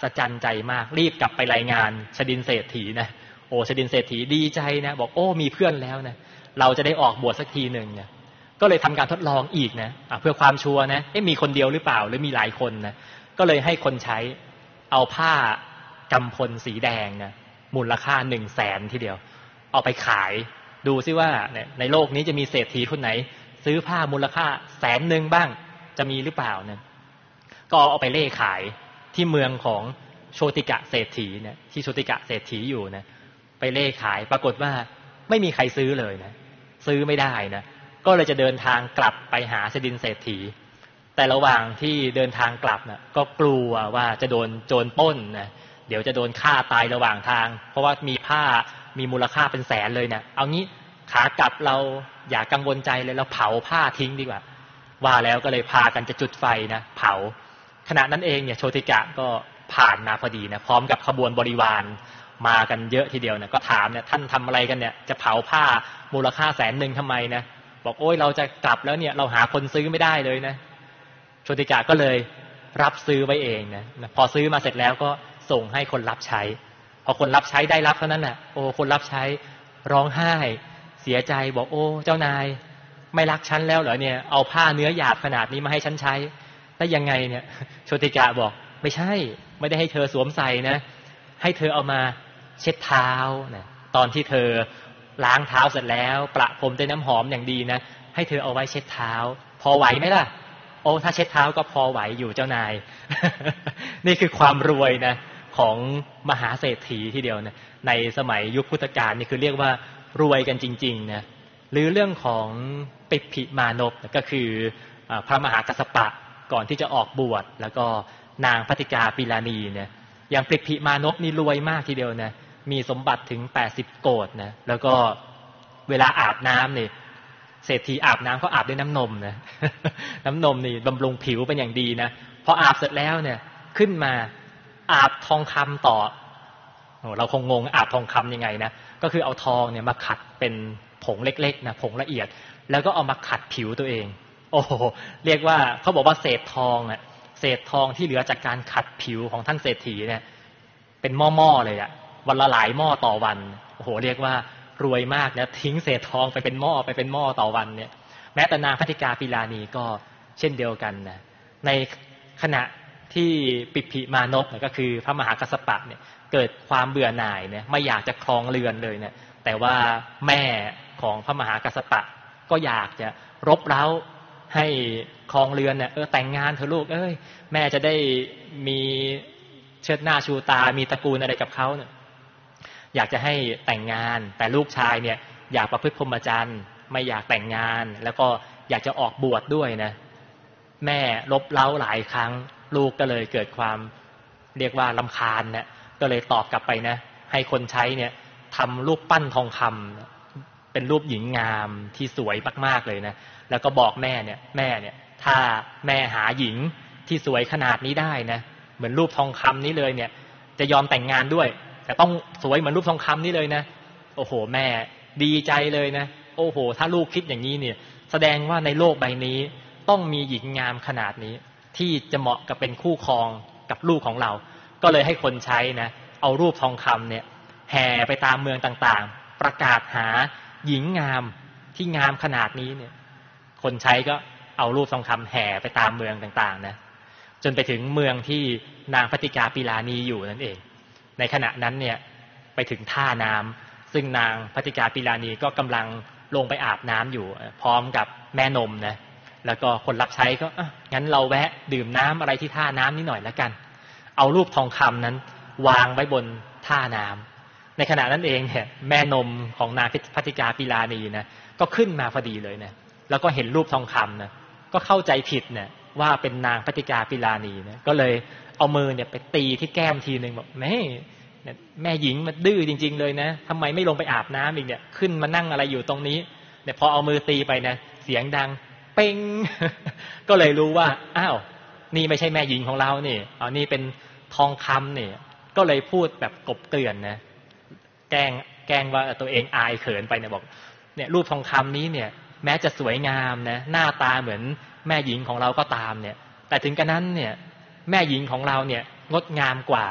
ศจรรย์ใจมากรีบกลับไปรายงานชดินเศรษฐีนะโอ้ชดินเศรษฐีดีใจนะบอกโอ้มีเพื่อนแล้วนะเราจะได้ออกบวชสักทีหนึ่งเนี่ยก็เลยทำการทดลองอีกนะเพื่อความชัวร์นะมีคนเดียวหรือเปล่าหรือมีหลายคนนะก็เลยให้คนใช้เอาผ้ากำพลสีแดงนะมูลค่า100,000ทีเดียวเอาไปขายดูซิว่าในโลกนี้จะมีเศรษฐีคนไหนซื้อผ้ามูลค่า100,000บ้างจะมีหรือเปล่านะก็เอาไปเล่ขายที่เมืองของโชติกะเศรษฐีเนี่ยที่โชติกะเศรษฐีอยู่นะไปเล่ขายปรากฏว่าไม่มีใครซื้อเลยนะซื้อไม่ได้นะก็เลยจะเดินทางกลับไปหาชดินเศรษฐีแต่ระหว่างที่เดินทางกลับนะก็กลัวว่าจะโดนโจรปล้นนะเดี๋ยวจะโดนฆ่าตายระหว่างทางเพราะว่ามีผ้ามีมูลค่าเป็นแสนเลยเนี่ยเอางี้ขากลับเราอย่ากังวลใจเลยเราเผาผ้าทิ้งดีกว่าว่าแล้วก็เลยพากันจะจุดไฟนะเผาขณะนั้นเองเนี่ยโชติกะก็ผ่านมาพอดีนะพร้อมกับขบวนบริวารมากันเยอะทีเดียวนะก็ถามเนี่ยท่านทำอะไรกันเนี่ยจะเผาผ้ามูลค่า100,000ทำไมนะบอกโอ้ยเราจะกลับแล้วเนี่ยเราหาคนซื้อไม่ได้เลยนะโชติกะก็เลยรับซื้อไว้เองนะพอซื้อมาเสร็จแล้วก็ส่งให้คนรับใช้พอคนรับใช้ได้รับเท่านั้นแหละโอ้คนรับใช้ร้องไห้เสียใจบอกโอ้เจ้านายไม่รักฉันแล้วเหรอเนี่ยเอาผ้าเนื้อหยาบขนาดนี้มาให้ฉันใช้ได้ยังไงเนี่ยโชติกะบอกไม่ใช่ไม่ได้ให้เธอสวมใส่นะให้เธอเอามาเช็ดเท้านะตอนที่เธอล้างเท้าเสร็จแล้วประพรมด้วยน้ำหอมอย่างดีนะให้เธอเอาไว้เช็ดเท้าพอไหวไหมล่ะโอ้ถ้าเช็ดเท้าก็พอไหวอยู่เจ้านาย นี่คือความรวยนะของมหาเศรษฐีทีเดียวนะในสมัยยุคพุทธกาลนี่คือเรียกว่ารวยกันจริงๆนะหรือเรื่องของปิปภิมานพก็คือพระมหากัสสปะก่อนที่จะออกบวชแล้วก็นางภัตติกาปิลานีเนี่ยอย่างปิปภิมานพนี่รวยมากทีเดียวนะมีสมบัติถึง80โกฏนะแล้วก็เวลาอาบน้ำนี่เศรษฐีอาบน้ำเขาอาบด้วยน้ำนมนะ น้ำนมนี่บำรุงผิวเป็นอย่างดีนะพออาบเสร็จแล้วเนี่ยขึ้นมาอาบทองคำต่อเราคงงงอาบทองคำยังไงนะก็คือเอาทองเนี่ยมาขัดเป็นผงเล็กๆนะผงละเอียดแล้วก็เอามาขัดผิวตัวเองโอ้โหเรียกว่าเขาบอกว่าเศษทองอ่ะเศษทองที่เหลือจากการขัดผิวของท่านเศรษฐีเนี่ยเป็นหม้อๆเลยอ่ะวันละหลายหม้อต่อวันโอ้โหเรียกว่ารวยมากนะทิ้งเศษทองไปเป็นหม้อต่อวันเนี่ยแม้แต่นางภัตติกาปิลานีก็เช่นเดียวกันนะในขณะที่ปิปภิมานพก็คือพระมหากัสสปะเนี่ยเกิดความเบื่อหน่ายเนี่ยไม่อยากจะครองเรือนเลยเนี่ยแต่ว่าแม่ของพระมหากัสสปะก็อยากจะรบเร้าให้ครองเรือนเนี่ยแต่งงานเถอะลูกเอ้ยแม่จะได้มีเชิดหน้าชูตามีตระกูลอะไรกับเขาเนี่ยอยากจะให้แต่งงานแต่ลูกชายเนี่ยอยากประพฤติพรหมจรรย์ไม่อยากแต่งงานแล้วก็อยากจะออกบวชด้วยนะแม่รบเร้าหลายครั้งลูกก็เลยเกิดความเรียกว่ารำคาญเนี่ยก็เลยตอบกลับไปนะให้คนใช้เนี่ยทำรูปปั้นทองคำเป็นรูปหญิงงามที่สวยมากๆเลยนะแล้วก็บอกแม่เนี่ยถ้าแม่หาหญิงที่สวยขนาดนี้ได้นะเหมือนรูปทองคำนี้เลยเนี่ยจะยอมแต่งงานด้วยแต่ต้องสวยเหมือนรูปทองคำนี้เลยนะโอ้โหแม่ดีใจเลยนะโอ้โหถ้าลูกคิดอย่างนี้เนี่ยแสดงว่าในโลกใบนี้ต้องมีหญิงงามขนาดนี้ที่จะเหมาะกับเป็นคู่ครองกับลูกของเราก็เลยให้คนใช้นะเอารูปทองคำเนี่ยแห่ไปตามเมืองต่างๆประกาศหาหญิงงามที่งามขนาดนี้เนี่ยคนใช้ก็เอารูปทองคำแห่ไปตามเมืองต่างๆนะจนไปถึงเมืองที่นางภัตติกาปิลานีอยู่นั่นเองในขณะนั้นเนี่ยไปถึงท่าน้ำซึ่งนางภัตติกาปิลานีก็กำลังลงไปอาบน้ำอยู่พร้อมกับแม่นมนะแล้วก็คนรับใช้ก็งั้นเราแวะดื่มน้ำอะไรที่ท่าน้ำนิดหน่อยแล้วกันเอารูปทองคำนั้นวางไว้บนท่าน้ำในขณะนั้นเองเนี่ยแม่นมของนางภัตติกาปิลานีนะก็ขึ้นมาพอดีเลยนะแล้วก็เห็นรูปทองคำนะก็เข้าใจผิดเนี่ยว่าเป็นนางภัตติกาปิลานีนะก็เลยเอามือเนี่ยไปตีที่แก้มทีนึงบอกแม่หญิงมันดื้อจริงๆเลยนะทำไมไม่ลงไปอาบน้ำอีกเนี่ยขึ้นมานั่งอะไรอยู่ตรงนี้เนี่ยพอเอามือตีไปนะเสียงดังเป้ง ก็เลยรู้ว่าอ้าวนี่ไม่ใช่แม่หญิงของเรานี่นี่เป็นทองคำเนี่ยก็เลยพูดแบบกบเกลื่อนนะแกล้งว่าตัวเองอายเขินไปเนี่ยบอกเนี่ยรูปทองคำนี้เนี่ยแม้จะสวยงามนะหน้าตาเหมือนแม่หญิงของเราก็ตามเนี่ยแต่ถึงกระนั้นเนี่ยแม่หญิงของเราเนี่ยงดงามกว่า